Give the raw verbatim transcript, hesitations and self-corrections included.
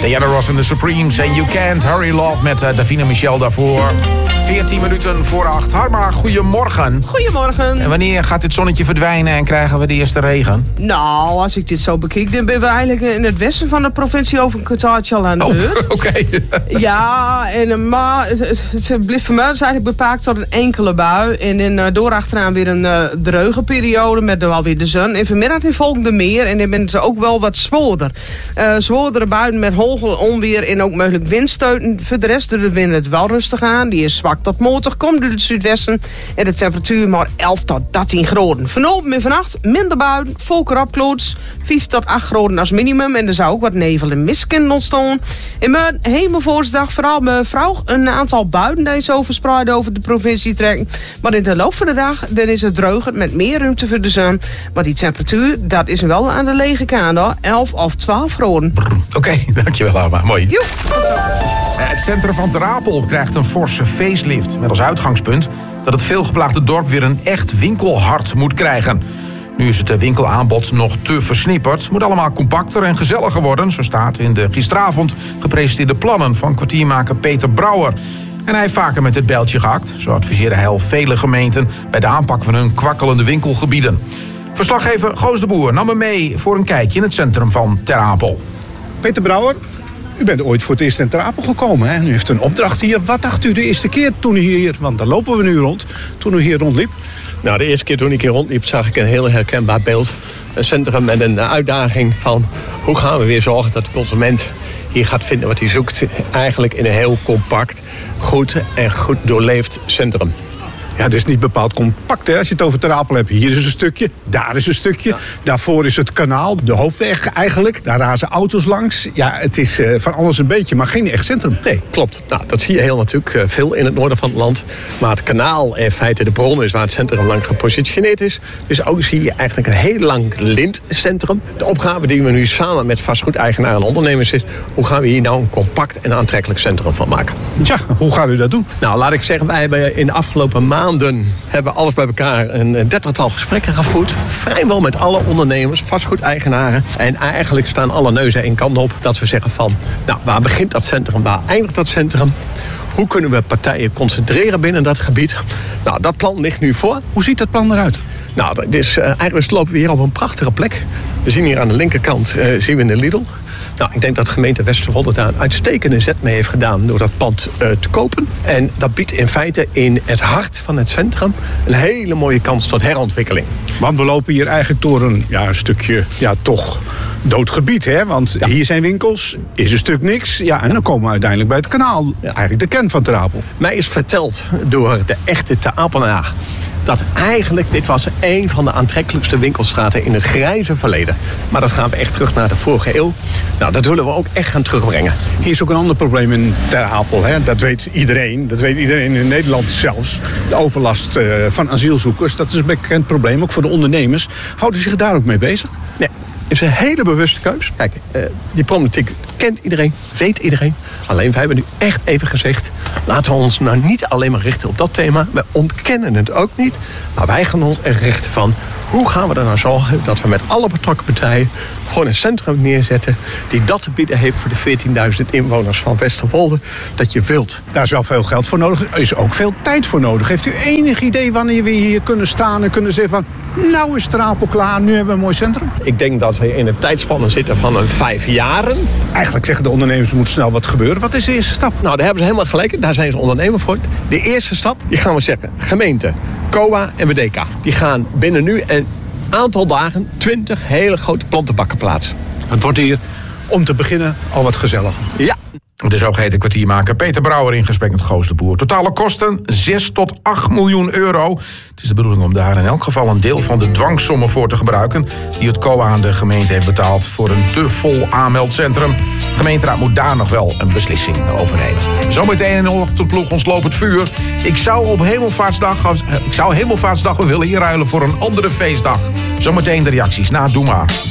Diana Ross en The Supremes en You Can't Hurry Love met uh, Davina Michel daarvoor. veertien minuten voor acht. Harma, goedemorgen. Goedemorgen. En wanneer gaat dit zonnetje verdwijnen en krijgen we de eerste regen? Nou, als ik dit zo bekijk, dan ben we eigenlijk in het westen van de provincie over een kwartaaltje al aan de beurt. Oh, oké. Okay. Ja, en, maar het, het blijft vanmiddag eigenlijk bepaald tot een enkele bui. En in, uh, door achteraan weer een uh, droge periode met wel weer de zon. En vanmiddag in volgende meer. En dan ben het ook wel wat zwoorder. Uh, zwoordere buien met hagel, onweer en ook mogelijk windstoten. Voor de rest doet de wind het wel rustig aan. Die is zwak tot matig, komt uit het zuidwesten. En de temperatuur maar elf tot dertien graden. Vanavond en vannacht minder buien, volker opkloots. vijf tot acht graden als minimum. En er zou ook wat nevel en mist kunnen ontstaan. En met hemelvoortsdag vooral mevrouw een aantal buien die zo verspreid over de provincie trekken. Maar in de loop van de dag dan is het droger met meer ruimte voor de zon. Maar die temperatuur, dat is wel aan de lege kant hoor. elf of twaalf graden. Oké, okay, dankjewel Alma. Mooi. Joep. Het centrum van Ter Apel krijgt een forse facelift. Met als uitgangspunt dat het veelgeplaagde dorp weer een echt winkelhart moet krijgen. Nu is het winkelaanbod nog te versnipperd. Het moet allemaal compacter en gezelliger worden. Zo staat in de gisteravond gepresenteerde plannen van kwartiermaker Peter Brouwer. En hij heeft vaker met het bijltje gehakt. Zo adviseerde hij al vele gemeenten bij de aanpak van hun kwakkelende winkelgebieden. Verslaggever Goos de Boer nam me mee voor een kijkje in het centrum van Ter Apel. Peter Brouwer, u bent ooit voor het eerst in Ter Apel gekomen. Hè? U heeft een opdracht hier. Wat dacht u de eerste keer toen u hier, want daar lopen we nu rond, toen u hier rondliep? Nou, de eerste keer toen ik hier rondliep zag ik een heel herkenbaar beeld. Een centrum met een uitdaging van hoe gaan we weer zorgen dat de consument hier gaat vinden wat hij zoekt. Eigenlijk in een heel compact, goed en goed doorleefd centrum. Ja, het is niet bepaald compact hè, als je het over Ter Apel hebt. Hier is een stukje, daar is een stukje. Ja. Daarvoor is het kanaal, de hoofdweg eigenlijk. Daar razen auto's langs. Ja, het is uh, van alles een beetje, maar geen echt centrum. Nee, klopt. Nou, dat zie je heel natuurlijk uh, veel in het noorden van het land. Maar het kanaal in feite de bron is waar het centrum lang gepositioneerd is. Dus ook zie je eigenlijk een heel lang lintcentrum. De opgave die we nu samen met vastgoedeigenaren en ondernemers is, hoe gaan we hier nou een compact en aantrekkelijk centrum van maken? Ja, hoe gaat u dat doen? Nou, laat ik zeggen, wij hebben in de afgelopen maanden hebben we alles bij elkaar een dertigtal gesprekken gevoerd. Vrijwel met alle ondernemers, vastgoedeigenaren. En eigenlijk staan alle neuzen één kant op. Dat we zeggen van, nou, waar begint dat centrum? Waar eindigt dat centrum? Hoe kunnen we partijen concentreren binnen dat gebied? Nou, dat plan ligt nu voor. Hoe ziet dat plan eruit? Nou, dat is, uh, eigenlijk lopen we hier op een prachtige plek. We zien hier aan de linkerkant uh, zien we de Lidl. Nou, ik denk dat de gemeente Westerwolde daar een uitstekende zet mee heeft gedaan door dat pand uh, te kopen. En dat biedt in feite in het hart van het centrum een hele mooie kans tot herontwikkeling. Want we lopen hier eigenlijk door een, ja, een stukje, ja, toch dood gebied, hè? Want ja, hier zijn winkels, is een stuk niks. Ja, en dan komen we uiteindelijk bij het kanaal. Ja. Eigenlijk de kern van Ter Apel. Mij is verteld door de echte Ter Apelenaar dat eigenlijk dit was een van de aantrekkelijkste winkelstraten in het grijze verleden. Maar dat gaan we echt terug naar de vorige eeuw. Nou, dat willen we ook echt gaan terugbrengen. Hier is ook een ander probleem in Ter Apel. Hè? Dat weet iedereen. Dat weet iedereen in Nederland zelfs. De overlast uh, van asielzoekers. Dat is een bekend probleem, ook voor de ondernemers. Houden ze zich daar ook mee bezig? Nee. Het is een hele bewuste keus. Kijk, uh, die problematiek kent iedereen, weet iedereen. Alleen wij hebben nu echt even gezegd, laten we ons nou niet alleen maar richten op dat thema. We ontkennen het ook niet. Maar wij gaan ons er richten van, hoe gaan we er nou zorgen dat we met alle betrokken partijen gewoon een centrum neerzetten die dat te bieden heeft voor de veertienduizend inwoners van Westerwolde dat je wilt. Daar is wel veel geld voor nodig. Er is ook veel tijd voor nodig. Heeft u enig idee wanneer we hier kunnen staan en kunnen zeggen van, nou is Ter Apel klaar, nu hebben we een mooi centrum? Ik denk dat we in een tijdspanne zitten van een vijf jaren. Eigenlijk zeggen de ondernemers, er moet snel wat gebeuren. Wat is de eerste stap? Nou, daar hebben ze helemaal gelijk. Daar zijn ze ondernemer voor. De eerste stap, die gaan we zeggen, gemeente, C O A en W D K. Die gaan binnen nu een aantal dagen twintig hele grote plantenbakken plaatsen. Het wordt hier, om te beginnen, al wat gezelliger. Ja. De zogeheten kwartiermaker Peter Brouwer in gesprek met Goos de Boer. Totale kosten zes tot acht miljoen euro. Het is de bedoeling om daar in elk geval een deel van de dwangsommen voor te gebruiken die het C O A aan de gemeente heeft betaald voor een te vol aanmeldcentrum. De gemeenteraad moet daar nog wel een beslissing over nemen. Zometeen in de ochtendploeg ontsloopt het vuur. Ik zou op Hemelvaartsdag, ik zou Hemelvaartsdag willen inruilen voor een andere feestdag. Zometeen de reacties na Doe Maar.